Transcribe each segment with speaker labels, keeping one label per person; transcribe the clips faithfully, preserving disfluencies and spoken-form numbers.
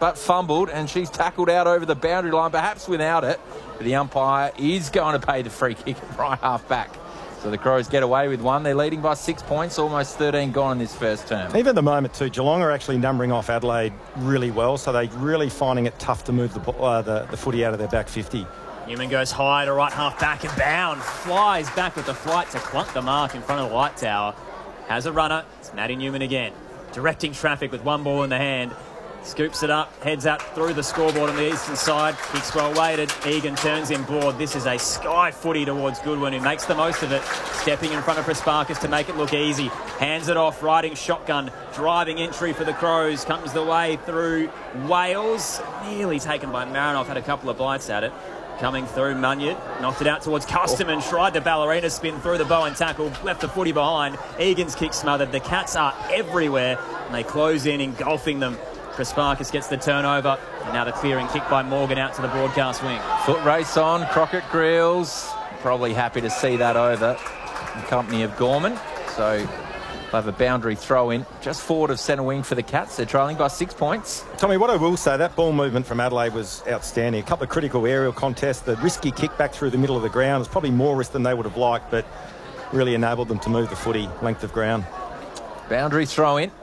Speaker 1: but fumbled, and she's tackled out over the boundary line, perhaps without it. But the umpire is going to pay the free kick at right half back. So the Crows get away with one. They're leading by six points, almost thirteen gone in this first term.
Speaker 2: Even at the moment too, Geelong are actually numbering off Adelaide really well, so they're really finding it tough to move the, uh, the, the footy out of their back fifty.
Speaker 3: Newman goes high to right half back and bound. Flies back with the flight to clunk the mark in front of the light tower. Has a runner. It's Maddie Newman again. Directing traffic with one ball in the hand. Scoops it up, heads out through the scoreboard on the eastern side. Kicks well weighted. Egan turns in board. This is a sky footy towards Goodwin, who makes the most of it. Stepping in front of Prasparkas to make it look easy. Hands it off, riding shotgun. Driving entry for the Crows. Comes the way through Wales. Nearly taken by Marinoff. Had a couple of bites at it. Coming through, Munyard knocked it out towards Custerman, oh. Tried the ballerina spin through the bow and tackle, left the footy behind. Egan's kick smothered. The Cats are everywhere, and they close in, engulfing them. Prasparkas gets the turnover, and now the clearing kick by Morgan out to the broadcast wing.
Speaker 1: Foot race on, Crockett Grills. Probably happy to see that over in company of Gorman. So they'll have a boundary throw in just forward of centre wing for the Cats. They're trailing by six points.
Speaker 2: Tommy, what I will say, that ball movement from Adelaide was outstanding. A couple of critical aerial contests. The risky kick back through the middle of the ground was probably more risk than they would have liked, but really enabled them to move the footy length of ground. Boundary
Speaker 1: throw in.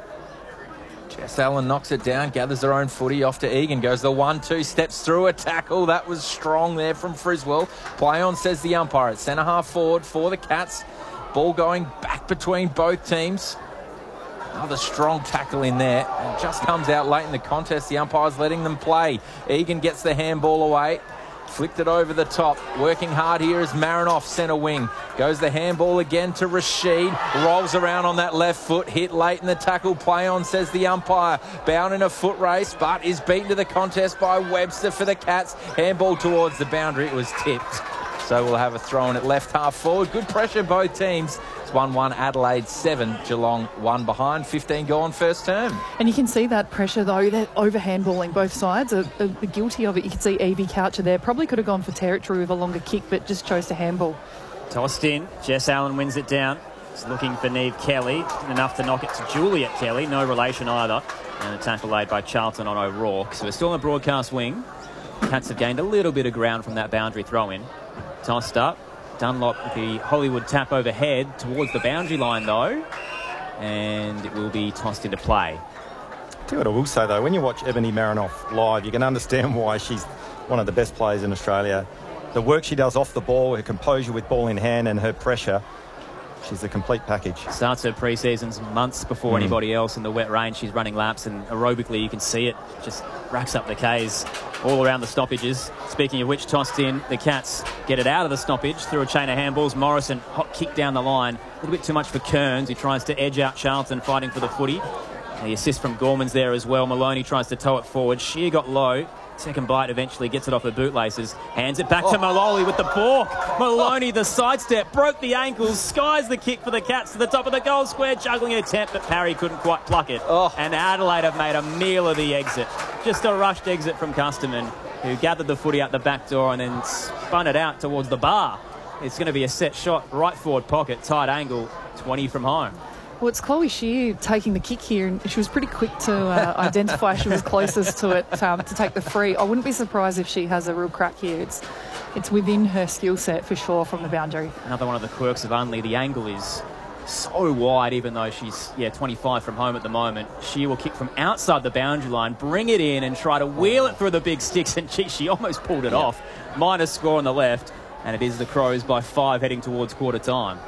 Speaker 1: Jess Allen knocks it down, gathers her own footy off to Egan, goes the one two, steps through a tackle. That was strong there from Friswell. Play on, says the umpire. At centre half forward for the Cats. Ball going back between both teams. Another strong tackle in there. And just comes out late in the contest. The umpire's letting them play. Egan gets the handball away. Flicked it over the top. Working hard here is Marinoff, centre wing. Goes the handball again to Rashid. Rolls around on that left foot. Hit late in the tackle. Play on, says the umpire. Bound in a foot race, but is beaten to the contest by Webster for the Cats. Handball towards the boundary. It was tipped. So we'll have a throw in at left half forward. Good pressure, both teams. It's one one, Adelaide seven, Geelong one behind, fifteen gone first term.
Speaker 4: And you can see that pressure, though. They're over-handballing both sides. Are, are guilty of it. You can see Evie Coucher there. Probably could have gone for territory with a longer kick, but just chose to handball.
Speaker 3: Tossed in. Jess Allen wins it down. He's looking for Neve Kelly. Enough to knock it to Juliet Kelly. No relation either. And a tackle laid by Charlton on O'Rourke. So we're still on the broadcast wing. Cats have gained a little bit of ground from that boundary throw-in. Tossed up. Dunlop with the Hollywood tap overhead towards the boundary line, though. And it will be tossed into play.
Speaker 2: Tell you what I will say, though, when you watch Ebony Marinoff live, you can understand why she's one of the best players in Australia. The work she does off the ball, her composure with ball in hand and her pressure, she's a complete package.
Speaker 3: Starts her pre-seasons months before mm. anybody else in the wet rain. She's running laps, and aerobically you can see it. Just racks up the Ks all around the stoppages. Speaking of which, tossed in, the Cats get it out of the stoppage through a chain of handballs. Morrison, hot kick down the line. A little bit too much for Kearns, who tries to edge out Charlton fighting for the footy. And the assist from Gorman's there as well. Maloney tries to tow it forward. Shear got low. Second bite eventually gets it off her bootlaces. Hands it back oh. to Maloli with the balk. Maloney, the sidestep, broke the ankles, skies the kick for the Cats to the top of the goal square, juggling attempt, but Parry couldn't quite pluck it. Oh. And Adelaide have made a meal of the exit. Just a rushed exit from Custerman, who gathered the footy out the back door and then spun it out towards the bar. It's going to be a set shot, right forward pocket, tight angle, twenty from home.
Speaker 4: Well, it's Chloe Shear taking the kick here, and she was pretty quick to uh, identify she was closest to it um, to take the free. I wouldn't be surprised if she has a real crack here. It's it's within her skill set for sure from the boundary.
Speaker 3: Another one of the quirks of Unley, the angle is so wide, even though she's yeah twenty-five from home at the moment. She will kick from outside the boundary line, bring it in and try to wheel it through the big sticks, and gee, she almost pulled it yeah. off. Minus score on the left, and it is the Crows by five heading towards quarter time.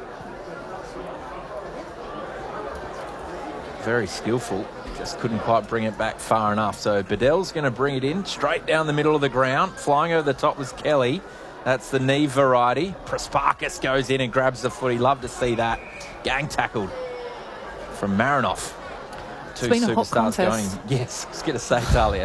Speaker 1: Very skillful, just couldn't quite bring it back far enough. So Bedell's going to bring it in straight down the middle of the ground. Flying over the top was Kelly. That's the knee variety. Prasparkas goes in and grabs the footy. Love to see that. Gang tackled from Marinoff. Two superstars going. Yes, I was going to say, Talia.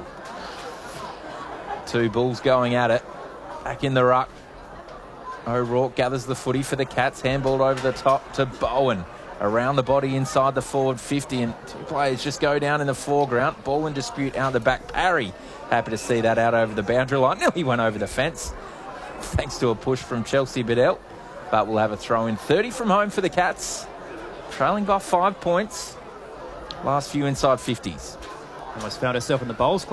Speaker 1: Two bulls going at it. Back in the ruck. O'Rourke gathers the footy for the Cats. Handballed over the top to Bowen. Around the body inside the forward fifty, and two players just go down in the foreground. Ball in dispute out the back. Parry, happy to see that out over the boundary line. Nearly went over the fence, thanks to a push from Chelsea Bedell. But we'll have a throw in. thirty from home for the Cats, trailing by five points. Last few inside fifties.
Speaker 3: Almost found herself in the bowls.